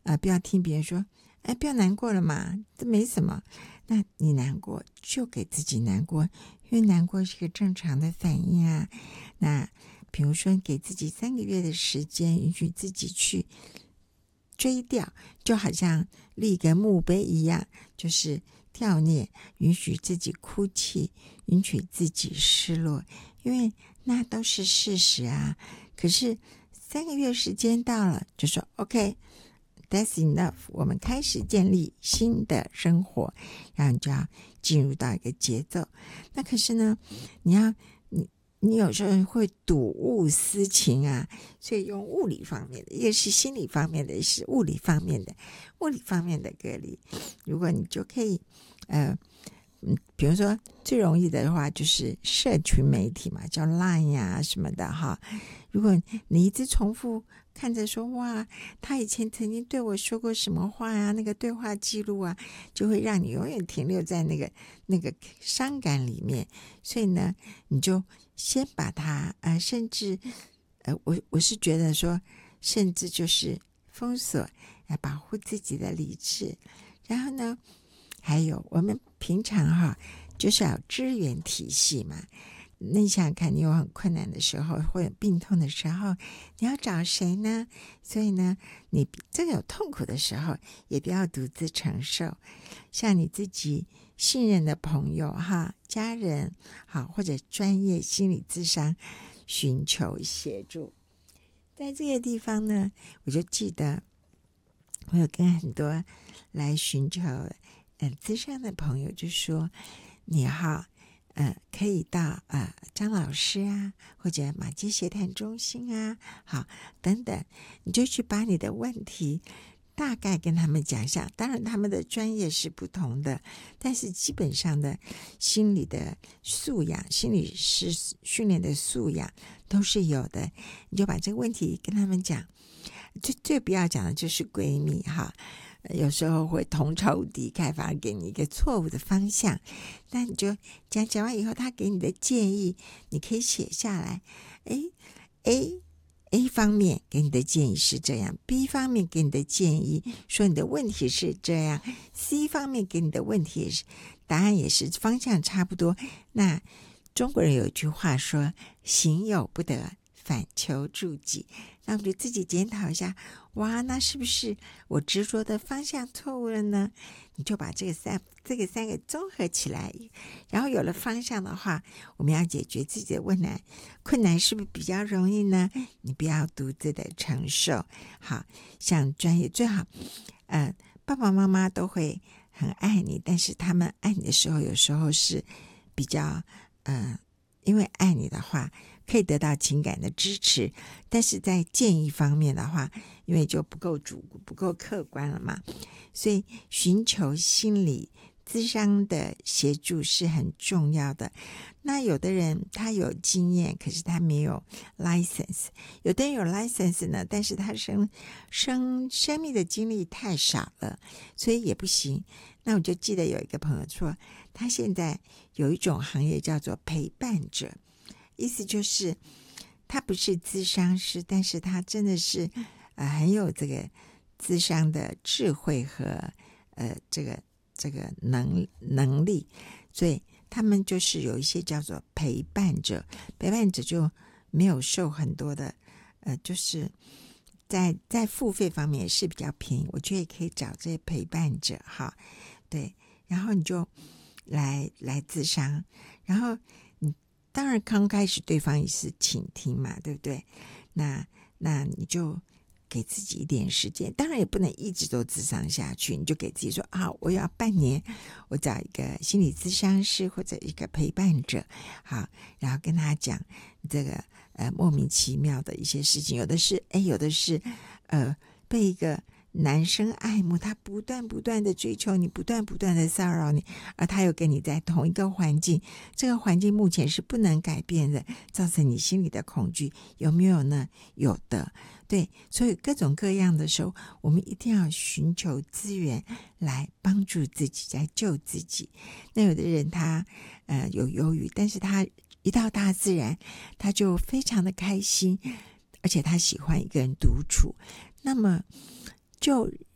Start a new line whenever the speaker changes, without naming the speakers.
不要听别人说，不要难过了嘛，这没什么。那你难过就给自己难过，因为难过是个正常的反应啊。那比如说给自己3个月的时间，允许自己去追掉，就好像立个墓碑一样，就是悼念，允许自己哭泣，允许自己失落，因为那都是事实啊。可是3个月时间到了，就说 OK，That's enough， 我们开始建立新的生活，然后你就要进入到一个节奏。那可是呢，你有时候会睹物思情啊，所以用物理方面的，一个是心理方面的，也是物理方面的。物理方面的隔离，如果你就可以比如说最容易的话就是社群媒体嘛，叫 Line 呀什么的哈。如果你一直重复看着说，哇，他以前曾经对我说过什么话呀，那个对话记录啊，就会让你永远停留在那个伤感里面。所以呢，你就先把它甚至我是觉得说，甚至就是封锁，保护自己的理智。然后呢，还有我们平常就是要支援体系嘛。那你想想看，你有很困难的时候，或者病痛的时候，你要找谁呢？所以呢，你真有痛苦的时候，也不要独自承受，像你自己信任的朋友家人或者专业心理咨商寻求协助。在这个地方呢，我就记得我有跟很多来寻求咨商的朋友就说，你可以到张老师啊，或者马偕协谈中心啊，等等，你就去把你的问题大概跟他们讲一下。当然他们的专业是不同的，但是基本上的心理的素养，心理师训练的素养都是有的。你就把这个问题跟他们讲，最不要讲的就是闺蜜有时候会同仇敌忾，反而给你一个错误的方向。那你就讲完以后，他给你的建议你可以写下来。A 方面给你的建议是这样， B 方面给你的建议说你的问题是这样， C 方面给你的问题答案也是方向差不多。那中国人有一句话说，行有不得，反求诸己。那我们就自己检讨一下，哇，那是不是我执着的方向错误了呢？你就把这个三个综合起来，然后有了方向的话，我们要解决自己的困难是不是比较容易呢？你不要独自的承受。像专业最好爸爸妈妈都会很爱你，但是他们爱你的时候，有时候是比较因为爱你的话可以得到情感的支持，但是在建议方面的话，因为就不够不够客观了嘛，所以寻求心理咨商的协助是很重要的。那有的人他有经验，可是他没有 license， 有的人有 license 呢，但是他生命的经历太少了，所以也不行。那我就记得有一个朋友说，他现在有一种行业叫做陪伴者，意思就是他不是咨商师，但是他真的是很有这个咨商的智慧和这个能力，所以他们就是有一些叫做陪伴者就没有受很多的就是在付费方面也是比较便宜，我觉得也可以找这些陪伴者对，然后你就来咨商，然后你当然刚开始对方也是倾听嘛，对不对？那你就给自己一点时间，当然也不能一直都咨商下去，你就给自己说我要半年，我找一个心理咨商师或者一个陪伴者，然后跟他讲这个莫名其妙的一些事情，有的是被一个男生爱慕，他不断的追求你，不断的骚扰你，而他又跟你在同一个环境，这个环境目前是不能改变的，造成你心里的恐惧，有没有呢？有的。对，所以各种各样的时候，我们一定要寻求资源来帮助自己，来救自己。那有的人他有忧郁，但是他一到大自然他就非常的开心，而且他喜欢一个人独处，那么就